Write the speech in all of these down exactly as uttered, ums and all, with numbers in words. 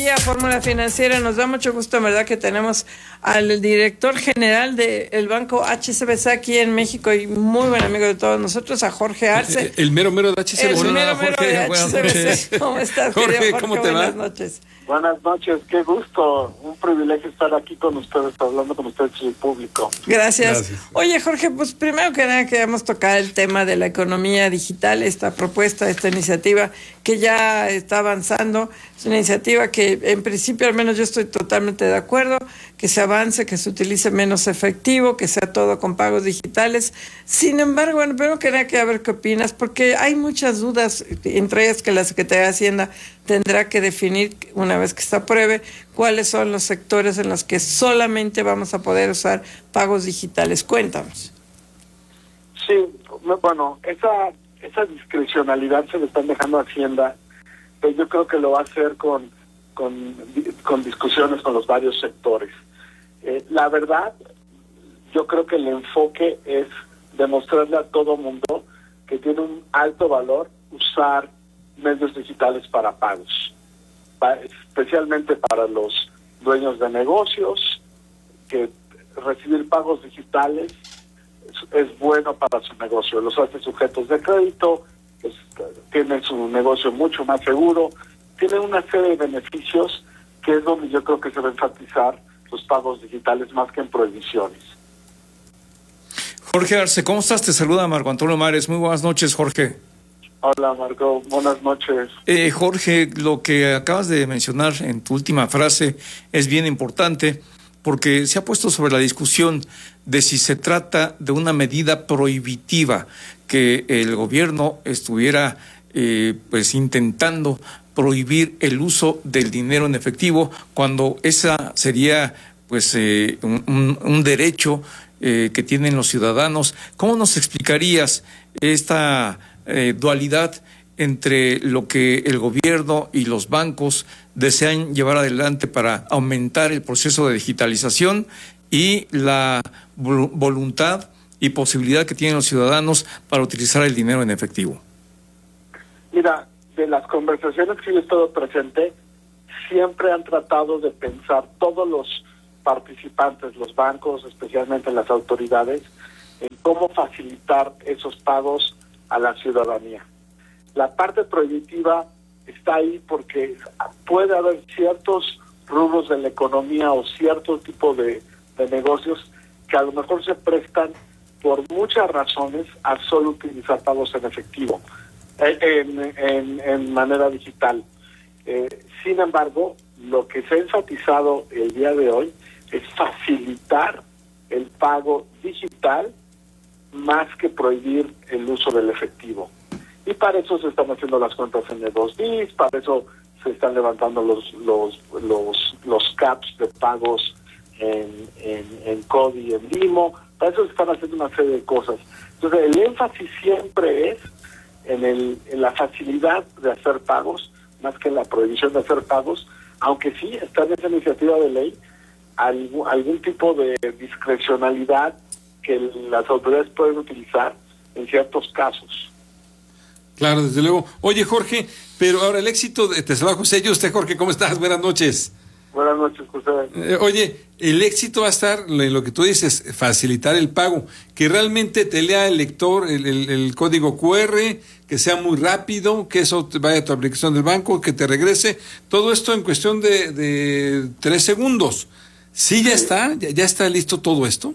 Fórmula Financiera, nos da mucho gusto, en verdad, que tenemos al director general del banco H S B C aquí en México y muy buen amigo de todos nosotros, a Jorge Arce. El, el mero mero de H S B C. El mero mero Jorge, de H S B C. ¿Cómo estás, Jorge, querido Jorge? ¿cómo te Buenas va? noches. Buenas noches, qué gusto, un privilegio estar aquí con ustedes, hablando con ustedes y el público. Gracias. Gracias. Oye, Jorge, pues primero que nada queremos tocar el tema de la economía digital, esta propuesta, esta iniciativa que ya está avanzando. Es una iniciativa que en principio, al menos yo estoy totalmente de acuerdo, que se avance, que se utilice menos efectivo, que sea todo con pagos digitales. Sin embargo, bueno, primero que nada quería ver qué opinas, porque hay muchas dudas, entre ellas que la Secretaría de Hacienda tendrá que definir, una vez que se apruebe, cuáles son los sectores en los que solamente vamos a poder usar pagos digitales. Cuéntanos. Sí, bueno, esa esa discrecionalidad se le están dejando a Hacienda, pero yo creo que lo va a hacer con con, con discusiones con los varios sectores. Eh, la verdad, yo creo que el enfoque es demostrarle a todo mundo que tiene un alto valor usar medios digitales para pagos, especialmente para los dueños de negocios, que recibir pagos digitales es, es bueno para su negocio, los hace sujetos de crédito, pues, tienen su negocio mucho más seguro, tiene una serie de beneficios que es donde yo creo que se va a enfatizar los pagos digitales más que en prohibiciones. Jorge Arce, ¿cómo estás? Te saluda Marco Antonio Mares. Muy buenas noches, Jorge. Hola, Marco. Buenas noches. Eh, Jorge, lo que acabas de mencionar en tu última frase es bien importante porque se ha puesto sobre la discusión de si se trata de una medida prohibitiva, que el gobierno estuviera eh, pues intentando prohibir el uso del dinero en efectivo, cuando esa sería pues eh, un, un, un derecho eh, que tienen los ciudadanos. ¿Cómo nos explicarías esta eh, dualidad entre lo que el gobierno y los bancos desean llevar adelante para aumentar el proceso de digitalización y la voluntad y posibilidad que tienen los ciudadanos para utilizar el dinero en efectivo? Mira, de las conversaciones que yo he estado presente, siempre han tratado de pensar todos los participantes, los bancos, especialmente las autoridades, en cómo facilitar esos pagos a la ciudadanía. La parte prohibitiva está ahí porque puede haber ciertos rubros de la economía o cierto tipo de, de negocios que a lo mejor se prestan por muchas razones a solo utilizar pagos en efectivo, en, en, en manera digital. Eh, sin embargo, lo que se ha enfatizado el día de hoy es facilitar el pago digital más que prohibir el uso del efectivo. Y para eso se están haciendo las cuentas en E dos B I S, para eso se están levantando los los los, los caps de pagos en, en, en CODI y en Limo, para eso se están haciendo una serie de cosas. Entonces el énfasis siempre es en, el, en la facilidad de hacer pagos, más que en la prohibición de hacer pagos, aunque sí está en esa iniciativa de ley algún, algún tipo de discrecionalidad que las autoridades pueden utilizar en ciertos casos. Claro, desde luego. Oye, Jorge, pero ahora el éxito de... Te saluda José. Yo, usted, Jorge, ¿cómo estás? Buenas noches. Buenas noches, José. Eh, oye, el éxito va a estar en lo que tú dices, facilitar el pago, que realmente te lea el lector, el, el, el código cu erre, que sea muy rápido, que eso vaya a tu aplicación del banco, que te regrese. Todo esto en cuestión de, de tres segundos. ¿Sí ya está? ¿Ya, ya está listo todo esto?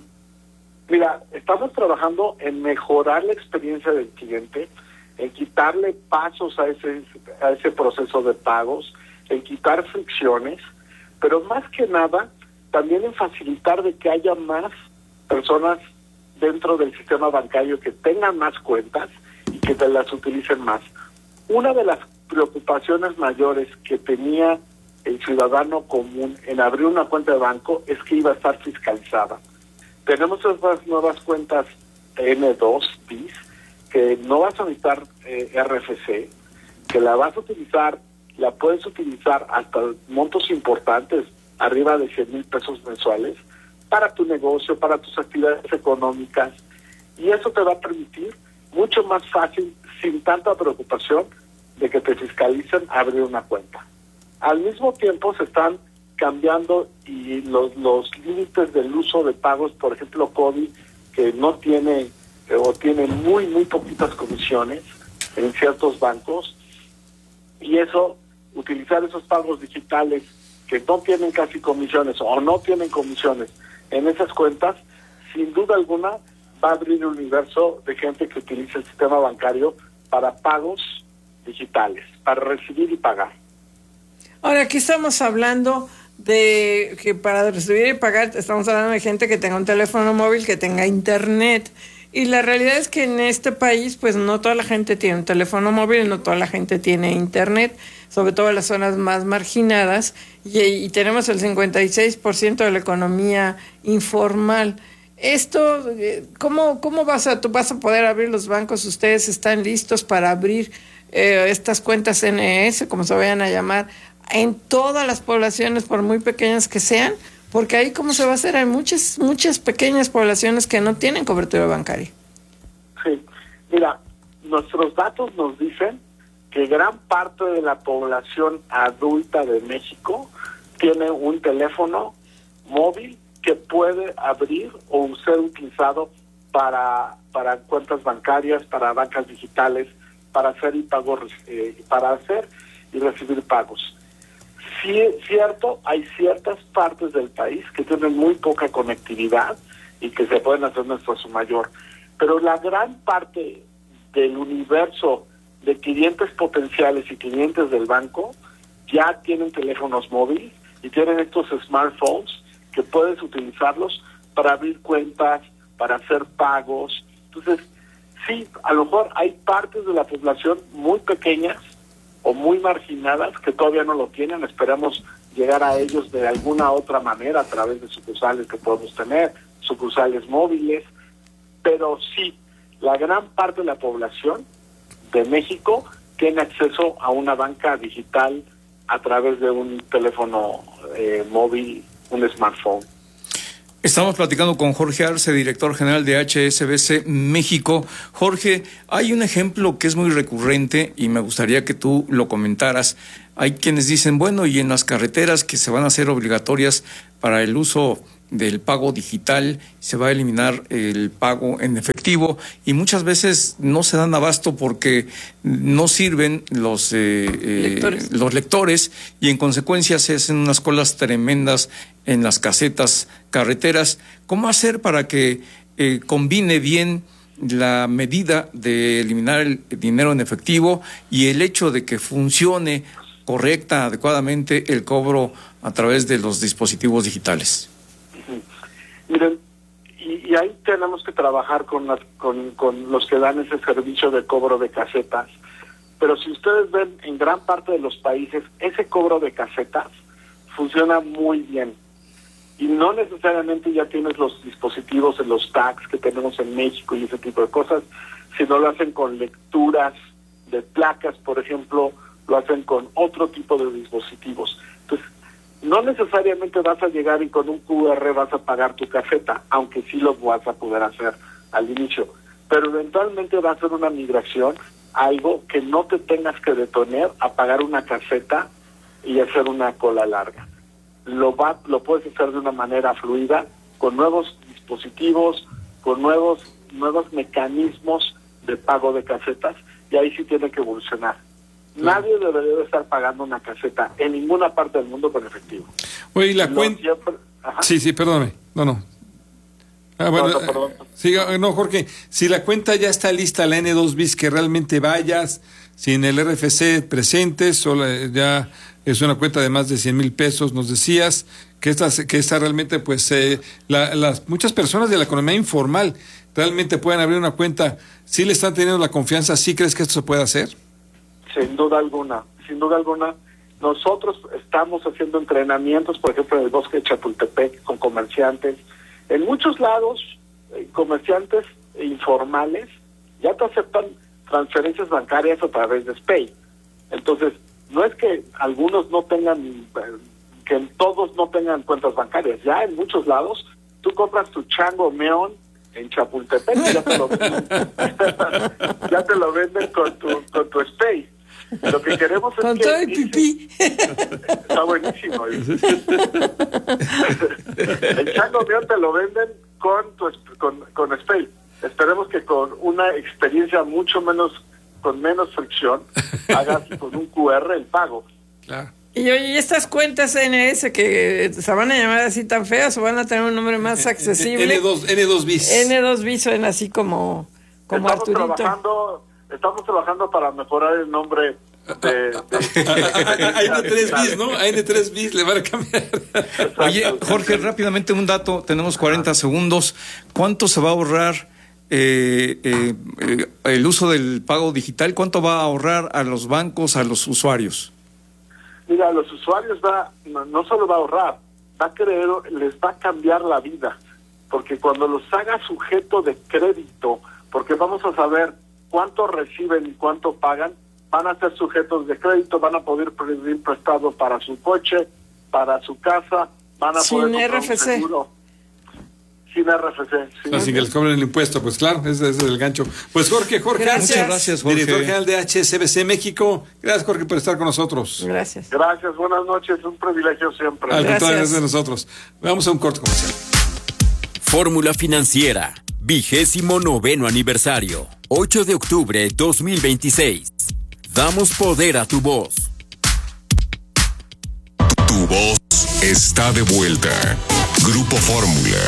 Mira, estamos trabajando en mejorar la experiencia del cliente, en quitarle pasos a ese a ese proceso de pagos, en quitar fricciones, pero más que nada también en facilitar de que haya más personas dentro del sistema bancario que tengan más cuentas y que te las utilicen más. Una de las preocupaciones mayores que tenía el ciudadano común en abrir una cuenta de banco es que iba a estar fiscalizada. Tenemos esas nuevas cuentas N dos B I S que no vas a necesitar eh, R F C, que la vas a utilizar, la puedes utilizar hasta montos importantes, arriba de cien mil pesos mensuales, para tu negocio, para tus actividades económicas, y eso te va a permitir mucho más fácil, sin tanta preocupación de que te fiscalicen, abrir una cuenta. Al mismo tiempo se están cambiando y los, los límites del uso de pagos, por ejemplo, Cody, que no tiene eh, o tiene muy, muy poquitas comisiones en ciertos bancos, y eso, utilizar esos pagos digitales que no tienen casi comisiones o no tienen comisiones en esas cuentas, sin duda alguna va a abrir un universo de gente que utiliza el sistema bancario para pagos digitales, para recibir y pagar. Ahora, aquí estamos hablando de que para recibir y pagar estamos hablando de gente que tenga un teléfono móvil, que tenga internet. Y la realidad es que en este país, pues no toda la gente tiene un teléfono móvil, no toda la gente tiene internet, sobre todo en las zonas más marginadas, y, y tenemos el cincuenta y seis por ciento de la economía informal. Esto, ¿cómo, cómo vas a, tú vas a poder abrir los bancos? ¿Ustedes están listos para abrir eh, estas cuentas N E S, como se vayan a llamar, en todas las poblaciones, por muy pequeñas que sean? Porque ahí, ¿cómo se va a hacer? Hay muchas, muchas pequeñas poblaciones que no tienen cobertura bancaria. Sí, mira, nuestros datos nos dicen que gran parte de la población adulta de México tiene un teléfono móvil que puede abrir o ser utilizado para para cuentas bancarias, para bancas digitales, para hacer y pagos, eh, para hacer y recibir pagos. Sí, es cierto, hay ciertas partes del país que tienen muy poca conectividad y que se pueden hacer un esfuerzo mayor, pero la gran parte del universo de clientes potenciales y clientes del banco ya tienen teléfonos móviles y tienen estos smartphones que puedes utilizarlos para abrir cuentas, para hacer pagos. Entonces, sí, a lo mejor hay partes de la población muy pequeñas o muy marginadas que todavía no lo tienen. Esperamos llegar a ellos de alguna otra manera a través de sucursales que podemos tener, sucursales móviles, pero sí, la gran parte de la población de México tiene acceso a una banca digital a través de un teléfono eh, móvil, un smartphone. Estamos platicando con Jorge Arce, director general de H S B C México. Jorge, hay un ejemplo que es muy recurrente y me gustaría que tú lo comentaras. Hay quienes dicen, bueno, y en las carreteras que se van a hacer obligatorias para el uso del pago digital, se va a eliminar el pago en efectivo, y muchas veces no se dan abasto porque no sirven los eh, lectores. Eh, los lectores, y en consecuencia se hacen unas colas tremendas en las casetas carreteras. ¿Cómo hacer para que eh, combine bien la medida de eliminar el dinero en efectivo y el hecho de que funcione correcta, adecuadamente el cobro a través de los dispositivos digitales? Miren, y, y ahí tenemos que trabajar con, las, con, con los que dan ese servicio de cobro de casetas. Pero si ustedes ven, en gran parte de los países, ese cobro de casetas funciona muy bien. Y no necesariamente ya tienes los dispositivos en los tags que tenemos en México y ese tipo de cosas, sino lo hacen con lecturas de placas, por ejemplo, lo hacen con otro tipo de dispositivos. Entonces, no necesariamente vas a llegar y con un Q R vas a pagar tu caseta, aunque sí lo vas a poder hacer al inicio. Pero eventualmente va a ser una migración, algo que no te tengas que detener a pagar una caseta y hacer una cola larga. Lo va, lo puedes hacer de una manera fluida, con nuevos dispositivos, con nuevos, nuevos mecanismos de pago de casetas, y ahí sí tiene que evolucionar. Nadie debería de estar pagando una caseta en ninguna parte del mundo con efectivo. Oye, la no, cuenta... Siempre... Sí, sí, perdóname. No, no. Ah, bueno, no, no, perdón. Sí, no, Jorge, si la cuenta ya está lista, la N dos bis, que realmente vayas, sin el R F C presente, solo ya es una cuenta de más de cien mil pesos, nos decías, que esta, que esta realmente, pues, eh, la, las muchas personas de la economía informal realmente pueden abrir una cuenta. ¿Sí le están teniendo la confianza? ¿Sí crees que esto se puede hacer? Sin duda alguna, sin duda alguna. Nosotros estamos haciendo entrenamientos, por ejemplo, en el bosque de Chapultepec, con comerciantes. En muchos lados, eh, comerciantes informales ya te aceptan transferencias bancarias a través de SPAY. Entonces, no es que algunos no tengan, que todos no tengan cuentas bancarias. Ya en muchos lados, tú compras tu chango meón en Chapultepec y ya te lo venden, ya te lo venden con tu, con tu SPAY. Lo que queremos es con que... todo el pipí. Está buenísimo. El chango mío te lo venden con, tu, con, con Spay. Esperemos que con una experiencia mucho menos, con menos fricción, hagas con un Q R el pago. Claro. Y oye, estas cuentas N S que se van a llamar así tan feas o van a tener un nombre más accesible. N dos, N dos bis. N dos bis suena así como, como estamos Arturito. Trabajando, estamos trabajando para mejorar el nombre de... de a N tres bis, ¿no? A N tres bis le van a cambiar. Oye, Jorge, rápidamente un dato, tenemos cuarenta segundos. ¿Cuánto se va a ahorrar eh, eh, eh, el uso del pago digital? ¿Cuánto va a ahorrar a los bancos, a los usuarios? Mira, a los usuarios va, no, no solo va a ahorrar, va a creer, les va a cambiar la vida, porque cuando los haga sujeto de crédito, porque vamos a saber cuánto reciben y cuánto pagan, van a ser sujetos de crédito, van a poder pedir prestado para su coche, para su casa, van a sin poder comprar R F C. un seguro. Sin R F C. Sin, no, sin que les cobren el impuesto, pues claro, ese, ese es el gancho. Pues Jorge, Jorge, gracias. Muchas gracias, Jorge. Director general de H S B C México. Gracias, Jorge, por estar con nosotros. Gracias. Gracias, buenas noches, un privilegio siempre. Al contrario, Gracias. de nosotros. Vamos a un corto comercial. Fórmula Financiera, vigésimo noveno aniversario, ocho de octubre dos mil veintiséis. Damos poder a tu voz. Tu voz está de vuelta. Grupo Fórmula.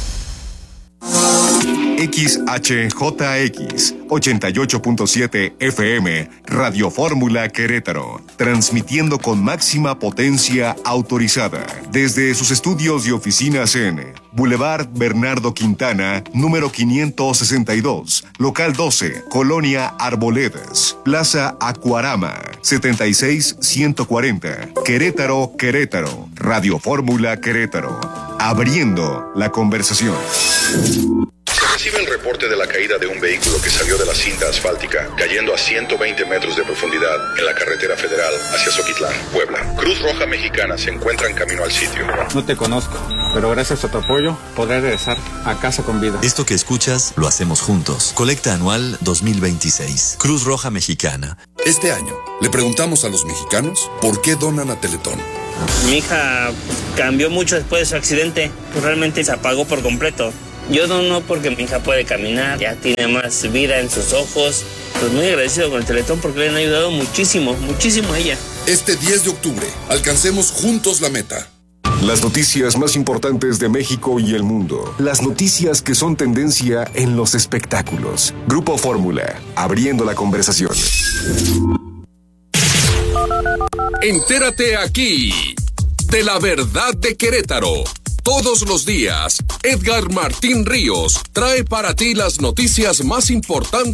X H J X ochenta y ocho punto siete F M Radio Fórmula Querétaro, transmitiendo con máxima potencia autorizada desde sus estudios y oficinas en Boulevard Bernardo Quintana, número quinientos sesenta y dos, local doce, Colonia Arboledas, Plaza Acuarama, setenta y seis ciento cuarenta, Querétaro, Querétaro, Radio Fórmula Querétaro, abriendo la conversación. Recibe el reporte de la caída de un vehículo que salió de la cinta asfáltica, cayendo a ciento veinte metros de profundidad en la carretera federal hacia Zoquitlán, Puebla. Cruz Roja Mexicana se encuentra en camino al sitio. No te conozco, pero gracias a tu apoyo podré regresar a casa con vida. Esto que escuchas lo hacemos juntos. Colecta anual dos mil veintiséis. Cruz Roja Mexicana. Este año le preguntamos a los mexicanos por qué donan a Teletón. Mi hija cambió mucho después de su accidente, pues realmente se apagó por completo. Yo dono porque mi hija puede caminar, ya tiene más vida en sus ojos. Pues muy agradecido con el Teletón porque le han ayudado muchísimo, muchísimo a ella. Este diez de octubre, alcancemos juntos la meta. Las noticias más importantes de México y el mundo. Las noticias que son tendencia en los espectáculos. Grupo Fórmula, abriendo la conversación. Entérate aquí de la verdad de Querétaro. Todos los días, Edgar Martín Ríos trae para ti las noticias más importantes